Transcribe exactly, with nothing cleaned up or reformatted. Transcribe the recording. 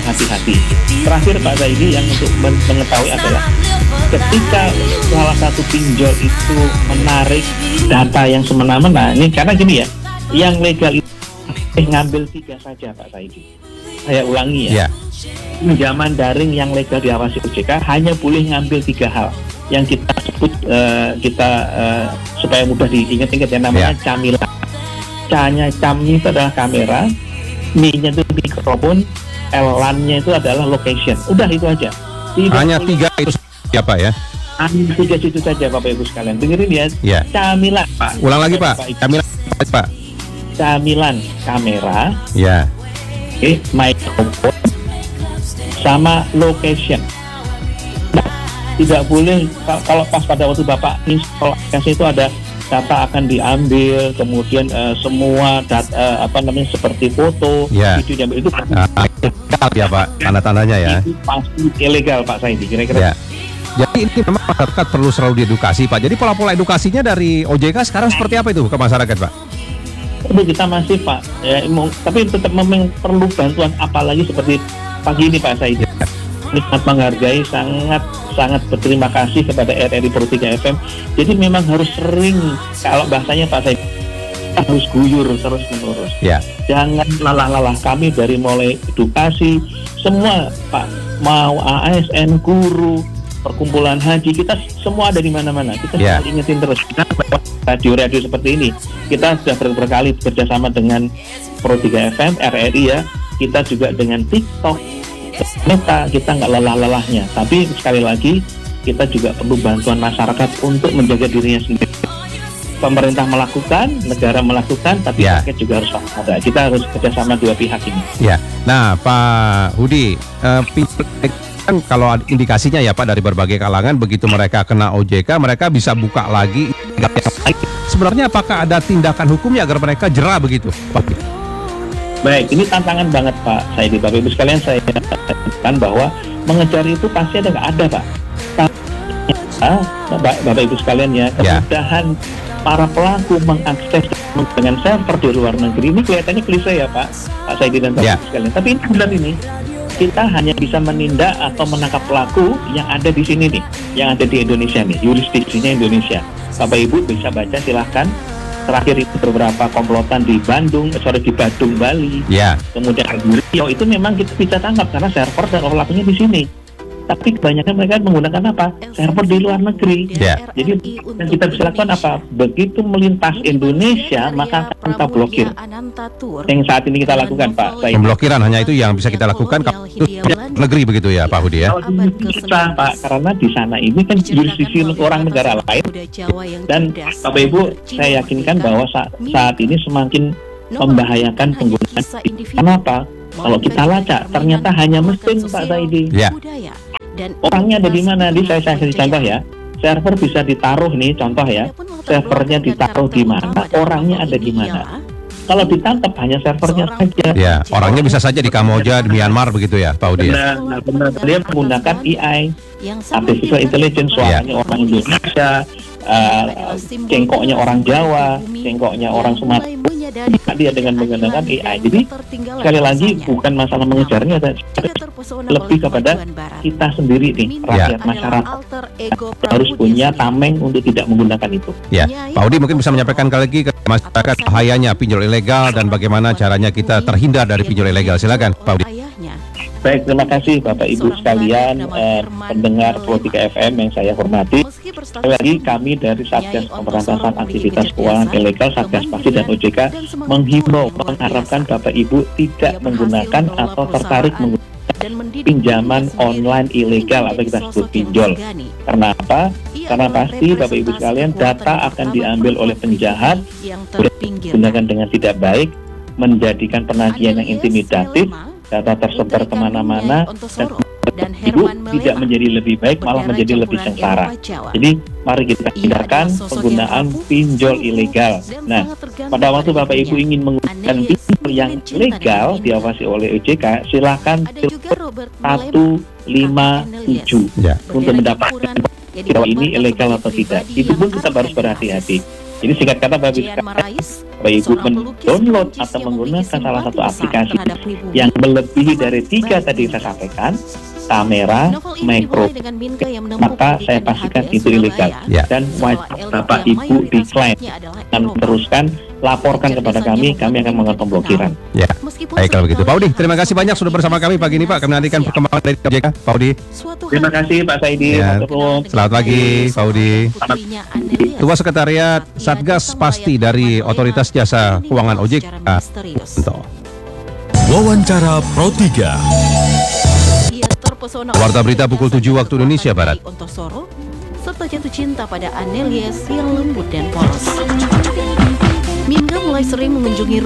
hati-hati. Terakhir Pak Saidi yang untuk mengetahui adalah ketika salah satu pinjol itu menarik data yang semena-mena, ini karena gini ya, yang legal itu ngambil tiga saja Pak Saidi. Saya ulangi ya, yeah. Pinjaman daring yang legal diawasi O J K hanya boleh ngambil tiga hal yang kita sebut uh, kita uh, supaya mudah diingat-ingat yang namanya yeah. camilan. C-nya cam itu adalah kamera, M-nya itu mikrofon, L-nya itu adalah location. Udah itu aja. Tidak hanya tiga itu ya Pak ya? Hanya tiga situ saja Bapak Ibu sekalian. Dengerin ya. Yeah. Camilan Pak. Ulang lagi Pak. Camilan Pak. Camilan kamera. Ya. Yeah. Oke, okay, mikrofon sama location. Nah, tidak boleh kalau pas pada waktu Bapak install aplikasi itu ada data akan diambil, kemudian uh, semua data uh, apa namanya seperti foto, yeah. video diambil itu pasti ilegal ya Pak, tanda-tandanya ya. Itu pasti ilegal Pak Saidi, kira-kira. Yeah. Jadi ini memang masyarakat perlu selalu diedukasi Pak. Jadi pola-pola edukasinya dari O J K sekarang seperti apa itu ke masyarakat Pak? Itu kita masih Pak, ya, tapi tetap memang perlu bantuan, apalagi seperti pagi ini Pak Saidi. Yeah. Sangat menghargai, sangat sangat berterima kasih kepada R R I Pro tiga F M. Jadi memang harus sering, kalau bahasanya Pak Said, harus guyur terus menerus. Ya. Jangan lalah-lalah. Kami dari mulai edukasi semua Pak, mau A S N, guru, perkumpulan haji, kita semua ada di mana-mana. Kita ya. selalu ingetin terus. Kita radio-radio seperti ini, kita sudah ber- berkali bekerjasama dengan Pro tiga F M, R R I ya. Kita juga dengan TikTok, Meta, kita nggak lelah-lelahnya, tapi sekali lagi kita juga perlu bantuan masyarakat untuk menjaga dirinya sendiri. Pemerintah melakukan, negara melakukan, tapi ya. rakyat juga harus waspada. Kita harus kerjasama dua pihak ini. Ya, nah Pak Hudi, uh, kan kalau indikasinya ya Pak dari berbagai kalangan begitu mereka kena O J K, mereka bisa buka lagi. Sebenarnya apakah ada tindakan hukumnya agar mereka jera begitu, Pak? Baik, ini tantangan banget Pak Saidi. Bapak Ibu sekalian, saya katakan bahwa mengejar itu pasti ada nggak ada Pak. Bapak, Bapak Ibu sekalian ya, kemudahan yeah. para pelaku mengakses dengan server di luar negeri ini kelihatannya klise ya Pak, Pak Saidi dan Bapak yeah. Ibu sekalian. Tapi ini benar ini, kita hanya bisa menindak atau menangkap pelaku yang ada di sini nih, yang ada di Indonesia nih, jurisdiksinya Indonesia. Bapak Ibu bisa baca silahkan. Terakhir itu beberapa komplotan di Bandung, sorry di Badung, Bali, yeah. kemudian di Riau itu memang kita bisa tangkap karena server dan pelakunya di sini. Tapi kebanyakan mereka menggunakan apa? Server di luar negeri. Yeah. Jadi yang kita bisa lakukan apa? Begitu melintas Indonesia maka akan kita blokir. Yang saat ini kita lakukan Pak. Pemblokiran hanya itu yang bisa kita lakukan kalau negeri begitu ya Pak Hudi ya? Bisa Pak, karena di sana ini kan jurisdiksi orang negara lain. Dan Bapak Ibu, saya yakinkan bahwa saat, saat ini semakin membahayakan penggunaan. Kenapa? Kalau kita lacak, ternyata hanya mesin Pak Saidi. Ya. Orangnya ada di mana? Di saya saya kasih contoh ya. Server bisa ditaruh nih, contoh ya. Servernya ditaruh di mana? Orangnya ada di mana? Kalau ditangkap hanya servernya saja. Ya, orangnya bisa saja di Kamboja, di Myanmar begitu ya, Pak Udi. Benar, nah, benar. Dia menggunakan A I, artificial intelligence, suaranya ya. Orang Indonesia, uh, cengkoknya orang Jawa, cengkoknya orang Sumatera. Dia dengan menggunakan A I. Jadi sekali lagi bukan masalah mengejarnya, tapi lebih kepada kita sendiri nih, rakyat ya. Masyarakat harus punya tameng untuk tidak menggunakan itu. Ya, Pak Udi mungkin bisa menyampaikan kali lagi ke masyarakat bahayanya pinjol ilegal dan bagaimana caranya kita terhindar dari pinjol ilegal. Silakan, Pak Udi. Baik, terima kasih Bapak Ibu sekalian, eh, pendengar Pro tiga F M yang saya hormati. Sekali lagi kami dari Satgas Pemberantasan Aktivitas Keuangan Ilegal, Satgas Pasti dan O J K menghimbau, mengharapkan Bapak Ibu tidak menggunakan atau tertarik menggunakan pinjaman online ilegal atau kita sebut pinjol. Karena apa? Karena pasti Bapak Ibu sekalian data akan diambil oleh penjahat, digunakan dengan tidak baik, menjadikan penagihan yang intimidatif, data tersebar kemana-mana, dan ibu tidak menjadi lebih baik, malah menjadi lebih sengsara. Jadi mari kita hindarkan penggunaan pinjol ilegal. Nah, pada waktu Bapak Ibu ingin menggunakan pinjol yang legal diawasi oleh O J K, silakan satu lima tujuh ya. Untuk mendapatkan bahwa ini ilegal atau tidak. Itu pun kita harus berhati-hati. Jadi singkat kata Bapak Jian Marais, Bapak Ibu seorang pelukis mendownload perancis atau yang menggunakan memiliki salah satu simpati besar aplikasi terhadap pribumi. yang melebihi Tuhan dari tiga baik tadi dan saya baik. sampaikan, kamera, Novel ini mikro, dimulai dengan Minka yang menempuh maka saya pendidikan di pastikan H B S itu ilegal. Surabaya. Ya. Dan Sekolah wajib elit Bapak yang Ibu mayoritas decline muridnya adalah dan Eropa. teruskan laporkan kepada kami, kami akan melakukan pemblokiran. Ya. Meskipun Baik kalau begitu. Pak Udi, seringkali terima kasih harus banyak sudah bersama kami pagi ini Pak. Kami nantikan perkembangan dari O J K. Pak Udi. Suatu Terima hari, kasih Pak Saidi. Ya. Matur nuwun. Selamat pagi, Pak Udi. putrinya Anelia Ketua Sekretariat Satgas Pasti dari Otoritas Jasa Keuangan O J K. secara misterius. Untuk Wawancara Pro tiga. Ia terpesona Warta oleh berita pukul tujuh waktu kekuatan Indonesia Barat. Nyai Ontosoro, serta jatuh cinta pada Anelia yang lembut dan polos. Minga mulai sering mengunjungi